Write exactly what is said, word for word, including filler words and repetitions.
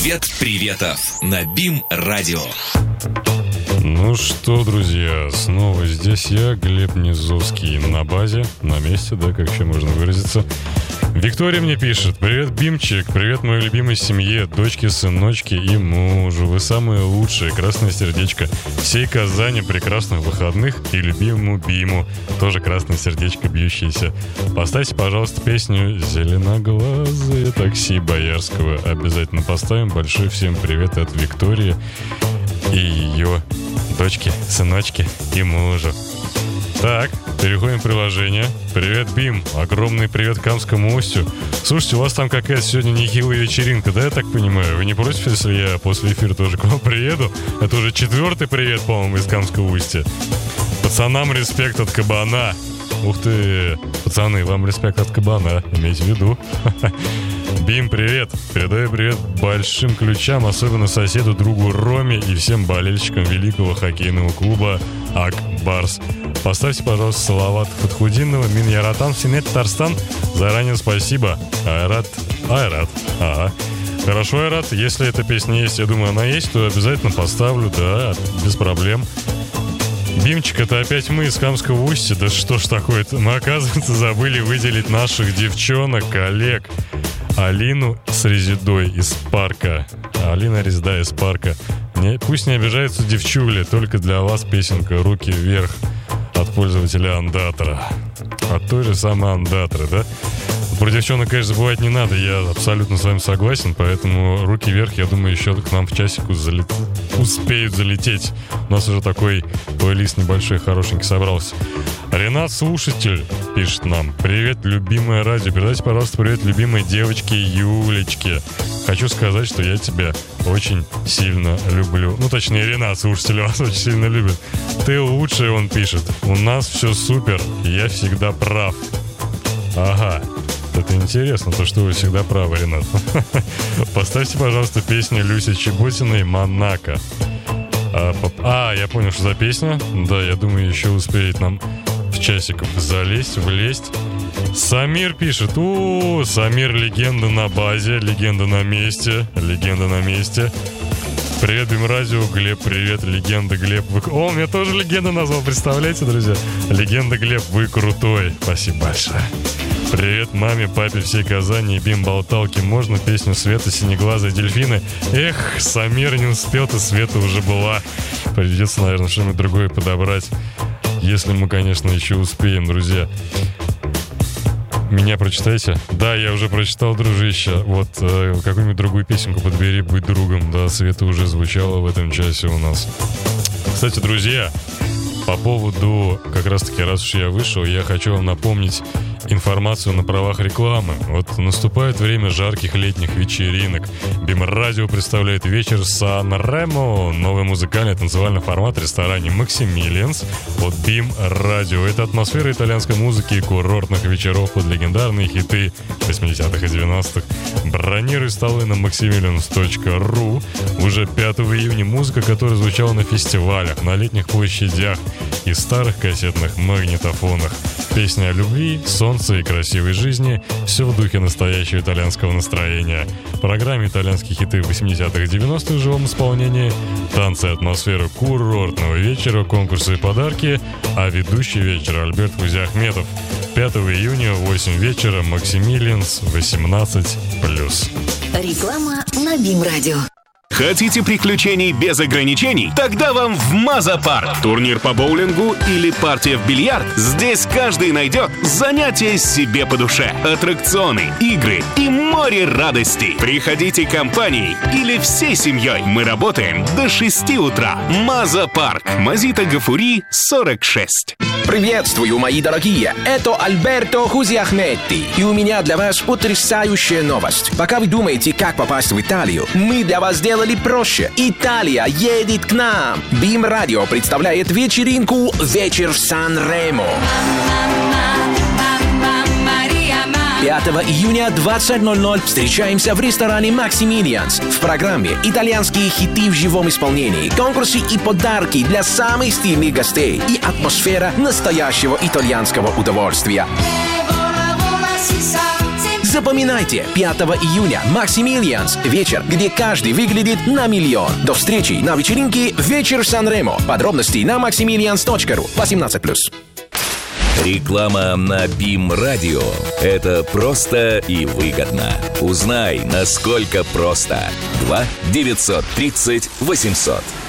Привет приветов на БИМ-радио. Ну что, друзья, снова здесь я, Глеб Низовский, на базе, на месте, да, как еще можно выразиться. Виктория мне пишет: привет, Бимчик, привет моей любимой семье, дочке, сыночке и мужу. Вы самые лучшие, красное сердечко всей Казани, прекрасных выходных и любимому Биму, тоже красное сердечко бьющееся. Поставьте, пожалуйста, песню «Зеленоглазое такси» Боярского. Обязательно поставим. Большой всем привет от Виктории и ее дочке, сыночке и мужу. Так, переходим в приложение. Привет, Бим. Огромный привет Камскому устью. Слушайте, у вас там какая-то сегодня нехилая вечеринка, да, я так понимаю? Вы не против, если я после эфира тоже к вам приеду? Это уже четвертый привет, по-моему, из Камского устья. Пацанам респект от кабана. Ух ты, пацаны, вам респект от кабана, имейте в виду. Бим, привет. Передаю привет большим ключам, особенно соседу, другу Роме и всем болельщикам великого хоккейного клуба «Ак-Барс». Поставьте, пожалуйста, Салават Фатхудинова, Мин Яратан, Синет Тарстан. Заранее спасибо. Айрат. Айрат. Ага. Хорошо, Айрат. Если эта песня есть, я думаю, она есть, то обязательно поставлю, да, без проблем. Бимчик, это опять мы из Камского устья. Да что ж такое-то? Мы, оказывается, забыли выделить наших девчонок, коллег. Алину с Резидой из парка. Алина Резида из парка. Не, пусть не обижаются девчули, только для вас песенка «Руки вверх» от пользователя Андатора. От той же самой Андаторы, да? Про девчонок, конечно, забывать не надо, я абсолютно с вами согласен, поэтому «Руки вверх», я думаю, еще к нам в часику залет... успеют залететь. У нас уже такой плейлист небольшой, хорошенький собрался. Ренат, слушатель, пишет нам: привет, любимое радио, передайте, пожалуйста, привет любимой девочке Юлечке. Хочу сказать, что я тебя очень сильно люблю. Ну, точнее, Ренат, слушатель, вас очень сильно любит. Ты лучший, он пишет. У нас все супер, я всегда прав. Ага, это интересно, то, что вы всегда правы, Ренат. Поставьте, пожалуйста, песню Люси Чеботиной «Монако». А, а, я понял, что за песня. Да, я думаю, еще успеет нам в часиков залезть, влезть. Самир пишет: о, Самир, легенда на базе, легенда на месте, легенда на месте. Привет, Бим-радио, Глеб, привет, легенда Глеб. Вы... О, меня тоже легенда назвал, представляете, друзья? Легенда Глеб, вы крутой. Спасибо большое. Привет маме, папе, всей Казани и Бим-болталке. Можно песню Света «Синеглазые дельфины»? Эх, Самир, не успел-то, Света уже была. Придется, наверное, что-нибудь другое подобрать. Если мы, конечно, еще успеем, друзья. Меня прочитайте? Да, я уже прочитал, дружище. Вот э, какую-нибудь другую песенку подбери, будь другом. Да, Света уже звучала в этом часе у нас. Кстати, друзья, по поводу, как раз-таки, раз уж я вышел, я хочу вам напомнить информацию на правах рекламы. Вот наступает время жарких летних вечеринок. Бим-радио представляет вечер Сан-Ремо. Новый музыкальный танцевальный формат в ресторане Максимилианс от Бим-радио. Это атмосфера итальянской музыки и курортных вечеров под легендарные хиты восьмидесятых и девяностых. Бронируй столы на максимилианс точка ру. Уже пятого июня музыка, которая звучала на фестивалях, на летних площадях и старых кассетных магнитофонах. Песни о любви, солнце и красивой жизни. Все в духе настоящего итальянского настроения. В программе итальянские хиты восьмидесятых и девяностых в живом исполнении, танцы и атмосфера курортного вечера, конкурсы и подарки, а ведущий вечера Альберт Хузиахметов. пятого июня в восемь вечера, Максимилианс, восемнадцать плюс. Реклама на Бим-радио. Хотите приключений без ограничений? Тогда вам в Маза-парк. Турнир по боулингу или партия в бильярд? Здесь каждый найдет занятие себе по душе. Аттракционы, игры и море радостей. Приходите компанией или всей семьей. Мы работаем до шести утра. Маза-парк. Мазита Гафури, сорок шесть. Приветствую, мои дорогие! Это Альберто Хузиахметти. И у меня для вас потрясающая новость. Пока вы думаете, как попасть в Италию, мы для вас сделали проще. Италия едет к нам. Бим-радио представляет вечеринку «Вечер в Сан-Ремо». пятого июня двадцать ноль ноль встречаемся в ресторане «Максимилианс». В программе итальянские хиты в живом исполнении, конкурсы и подарки для самых стильных гостей и атмосфера настоящего итальянского удовольствия. Запоминайте, пятого июня Максимилианс. Вечер, где каждый выглядит на миллион. До встречи на вечеринке «Вечер Сан-Ремо». Подробности на максимилианс точка ру. восемнадцать плюс. Реклама на БИМ-радио. Это просто и выгодно. Узнай, насколько просто. два девятьсот тридцать восемьсот.